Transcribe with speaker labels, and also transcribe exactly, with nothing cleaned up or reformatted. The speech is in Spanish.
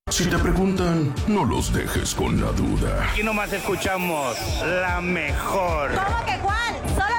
Speaker 1: Si te preguntan, no los dejes con la duda.
Speaker 2: Aquí nomás escuchamos la mejor.
Speaker 3: ¿Cómo que cuál? Solo